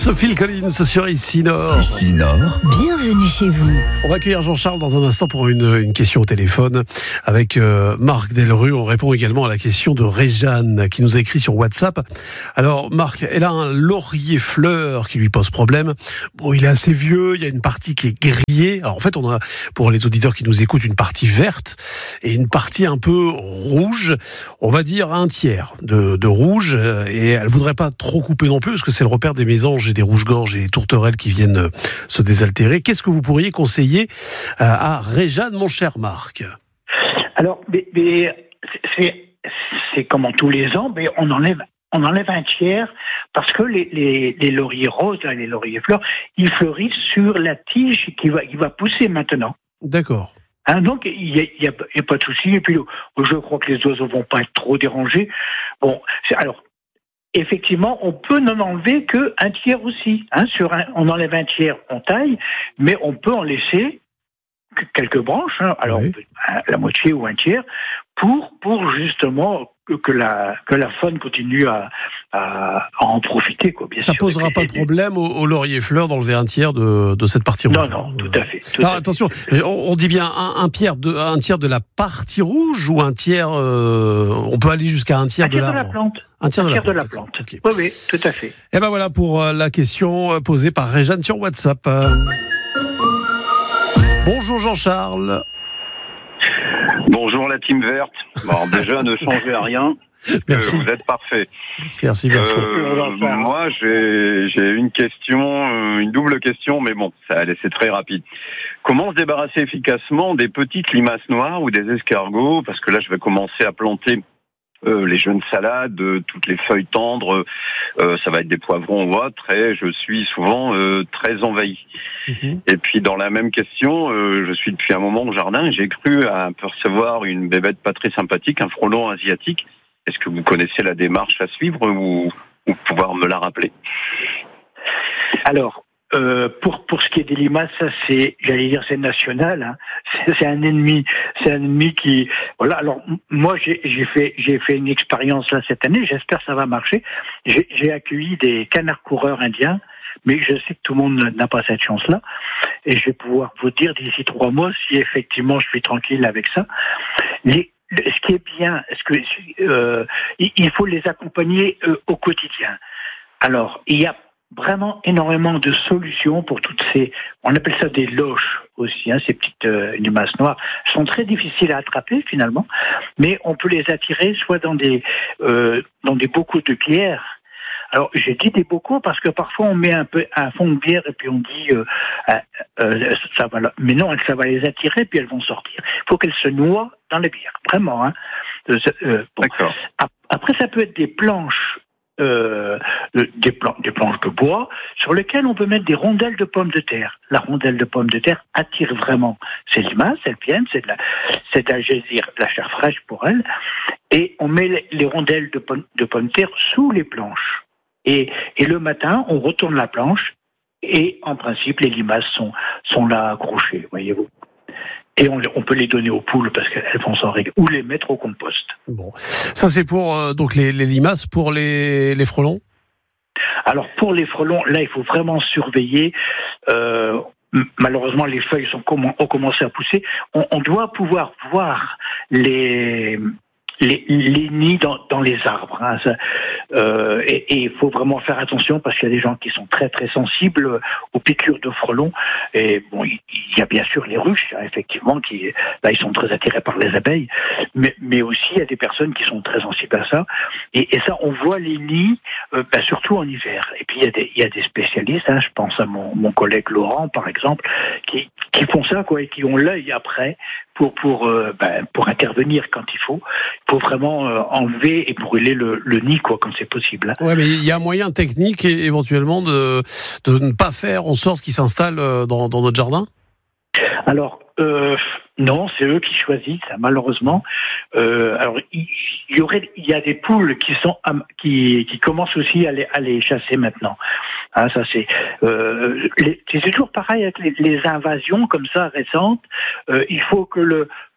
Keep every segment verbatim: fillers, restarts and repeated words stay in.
Prince, Phil Collins sur Ici Nord. Ici Nord. Bienvenue chez vous. On va accueillir Jean-Charles dans un instant pour une, une question au téléphone avec euh, Marc Delrue. On répond également à la question de Réjeanne qui nous a écrit sur WhatsApp. Alors Marc, elle a un laurier fleur qui lui pose problème. Bon, il est assez vieux, il y a une partie qui est grillée. Alors en fait, on a, pour les auditeurs qui nous écoutent, une partie verte et une partie un peu rouge. On va dire un tiers de, de rouge. Et elle voudrait pas trop couper non plus parce que c'est le repère des mésanges et des rouges-gorges et des tourterelles qui viennent se désaltérer. Qu'est-ce que vous pourriez conseiller à Réjeanne, mon cher Marc? Alors, mais, mais c'est, c'est comme en tous les ans, mais on enlève, on enlève un tiers parce que les, les, les lauriers roses, là, les lauriers fleurs, ils fleurissent sur la tige qui va, qui va pousser maintenant. D'accord. Hein, donc, il n'y a, y a, y a pas de souci. Et puis, je crois que les oiseaux vont pas être trop dérangés. Bon, c'est, alors, effectivement, on peut n'en enlever qu'un tiers aussi. Hein, sur un, on enlève un tiers, on taille, mais on peut en laisser quelques branches, hein, alors oui. La moitié ou un tiers, pour, pour justement que, que, la, que la faune continue à, à, à en profiter. Quoi, bien ça ne posera pas de problème au, au laurier fleur d'enlever un tiers de, de cette partie rouge. Non, non, tout à fait. Tout Alors, à attention, fait. On, on dit bien un, un, tiers de, un tiers de la partie rouge ou un tiers... Euh, on peut aller jusqu'à un tiers, un tiers de, de la plante. Un tiers, un de, tiers la de la plante. Okay. Oui, oui, tout à fait. Et ben voilà pour la question posée par Réjeanne sur WhatsApp. Bonjour Jean-Charles. Bonjour la team verte. Bon, déjà, ne changez à rien. Merci. Euh, vous êtes parfait. Merci, merci. Euh, moi, j'ai, j'ai une question, une double question, mais bon, ça, c'est très rapide. Comment se débarrasser efficacement des petites limaces noires ou des escargots? Parce que là, je vais commencer à planter Euh, les jeunes salades, euh, toutes les feuilles tendres, euh, ça va être des poivrons ou autres, et je suis souvent euh, très envahi. Mmh. Et puis dans la même question, euh, je suis depuis un moment au jardin, et j'ai cru apercevoir une bébête pas très sympathique, un frelon asiatique. Est-ce que vous connaissez la démarche à suivre ou, ou pouvoir me la rappeler? Alors, Euh, pour pour ce qui est des limaces, ça c'est, j'allais dire, c'est national. Hein. C'est, c'est un ennemi, c'est un ennemi qui, voilà. Alors moi j'ai, j'ai fait j'ai fait une expérience là cette année. J'espère que ça va marcher. J'ai, j'ai accueilli des canards coureurs indiens, mais je sais que tout le monde n'a pas cette chance-là. Et je vais pouvoir vous dire d'ici trois mois si effectivement je suis tranquille avec ça. Les, ce qui est bien, ce que euh, il faut les accompagner euh, au quotidien. Alors il y a vraiment énormément de solutions pour toutes ces, on appelle ça des loches aussi, hein, ces petites euh, limaces noires, sont très difficiles à attraper finalement, mais on peut les attirer soit dans des euh, dans des bocaux de bière. Alors j'ai dit des bocaux parce que parfois on met un peu un fond de bière et puis on dit euh, euh, ça va, mais non, ça va les attirer puis elles vont sortir. Il faut qu'elles se noient dans la bière, vraiment. Hein. Euh, euh, bon. D'accord. Après ça peut être des planches. Euh, des, plan- des planches de bois sur lesquelles on peut mettre des rondelles de pommes de terre. La rondelle de pommes de terre attire vraiment ces limaces, elles viennent, c'est de la, c'est de la, je veux dire, de la chair fraîche pour elles, et on met les, les rondelles de, pom- de pommes de terre sous les planches. Et, et le matin, on retourne la planche, et en principe, les limaces sont, sont là accrochées, voyez-vous. Et on, on peut les donner aux poules parce qu'elles vont s'en régler, ou les mettre au compost. Bon, ça c'est pour euh, donc les, les limaces, pour les, les frelons. Alors pour les frelons, là il faut vraiment surveiller. Euh, malheureusement, les feuilles sont comm- ont commencé à pousser. On, on doit pouvoir voir les les, les nids dans, dans les arbres. Hein, ça, euh, et il faut vraiment faire attention parce qu'il y a des gens qui sont très très sensibles aux piqûres de frelons. Et bon, il, il y a bien sûr les ruches, hein, effectivement, qui là ils sont très attirés par les abeilles, mais, mais aussi il y a des personnes qui sont très sensibles à ça. Et, et ça, on voit les nids, euh, ben, surtout en hiver. Et puis il y a des, il y a des spécialistes, hein, je pense à mon, mon collègue Laurent par exemple, qui, qui font ça quoi, et qui ont l'œil après pour pour euh, ben, pour intervenir quand il faut. Il faut vraiment euh, enlever et brûler le, le nid quoi, quand c'est possible. Hein. Ouais, mais il y a moyen technique et, éventuellement de de ne pas faire en sorte qu'ils s'installent dans, dans notre jardin. Alors euh, non, c'est eux qui choisissent malheureusement. Euh, alors il y, y aurait, il y a des poules qui sont qui qui commencent aussi à les, à les chasser maintenant. Hein, ça c'est euh, les, c'est toujours pareil avec les, les invasions comme ça récentes. Euh, il faut que le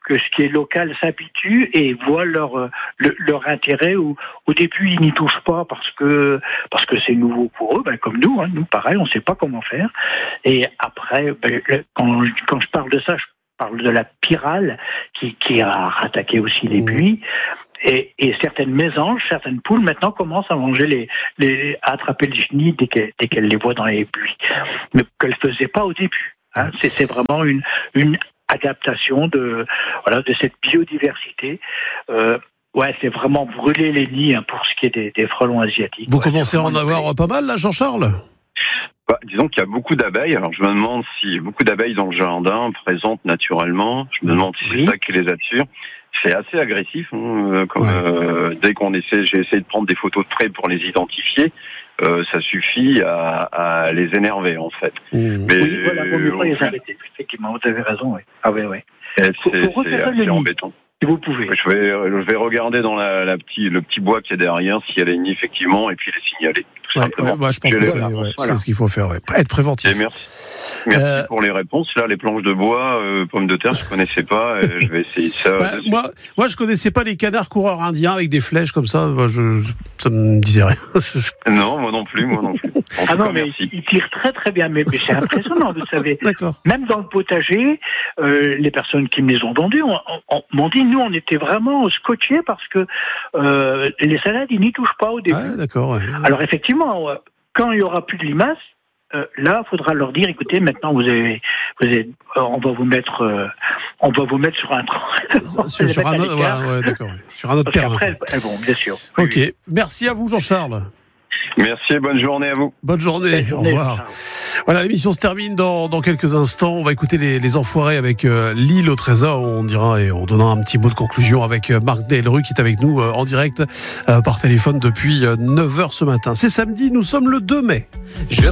que ce qui est local s'habitue et voit leur euh, le, leur intérêt. Où, au début, ils n'y touchent pas parce que parce que c'est nouveau pour eux, ben, comme nous. Hein, nous, pareil, on ne sait pas comment faire. Et après, ben, quand, quand je parle de ça, je parle de la pyrale qui, qui a attaqué aussi les buis. Et, et certaines mésanges, certaines poules maintenant commencent à manger les, les à attraper les chenilles dès qu'elles, dès qu'elles les voient dans les buis, mais qu'elles ne faisaient pas au début. Hein. C'est, c'est vraiment une, une adaptation de voilà de cette biodiversité. Euh, ouais, c'est vraiment brûler les nids hein, pour ce qui est des, des frelons asiatiques. Vous ouais, commencez à en avoir pas mal là, Jean-Charles ? Bah, disons qu'il y a beaucoup d'abeilles. Alors je me demande si beaucoup d'abeilles dans le jardin présentes naturellement. Je me demande si oui. c'est ça qui les attire. C'est assez agressif. Hein, comme, ouais. euh, dès qu'on essaie, j'ai essayé de prendre des photos de près pour les identifier. Euh, ça suffit à, à les énerver en fait. Mmh. Mais oui, voilà, vaut mieux pas les arrêter. Effectivement, vous avez raison. Oui. Ah ouais, ouais. C'est, faut, faut c'est assez embêtant. Si vous pouvez. Je vais, je vais regarder dans la, la petit, le petit bois qu'il y a derrière s'il y a les nids effectivement et puis les signaler. Tout ouais, simplement. Ouais, bah, je pense je que c'est, ouais, voilà. c'est ce qu'il faut faire. Ouais. Être préventif. Et merci. Merci euh... pour les réponses. Là, les planches de bois, euh, pommes de terre, je connaissais pas. Et je vais essayer ça. Bah, moi, moi, je connaissais pas les canards coureurs indiens avec des flèches comme ça. Bah, je, ça me disait rien. Non, moi non plus, moi non plus. En ah non, cas, mais merci. ils tirent très très bien. Mais, mais c'est impressionnant, vous savez. D'accord. Même dans le potager, euh, les personnes qui me les ont vendus on, on, on, m'ont dit, nous, on était vraiment scotchés parce que euh, les salades, ils n'y touchent pas au début. Ah, d'accord. Ouais. Alors effectivement, quand il y aura plus de limaces. Euh, là, il faudra leur dire, écoutez, maintenant vous avez, vous avez, euh, on va vous mettre, euh, on va vous mettre sur un sur, sur un autre, ouais, ouais, d'accord, ouais. sur un autre terrain. Après, elles vont, bien sûr. Ok, oui. Merci à vous, Jean-Charles. Merci, bonne journée à vous. Bonne journée, bonne journée au revoir. Ciao. Voilà, l'émission se termine dans, dans quelques instants. On va écouter les, les Enfoirés avec euh, L'île au trésor. On dira et on donnera un petit mot de conclusion avec euh, Marc Delru qui est avec nous euh, en direct euh, par téléphone depuis euh, neuf heures ce matin. C'est samedi, nous sommes le deux mai. Je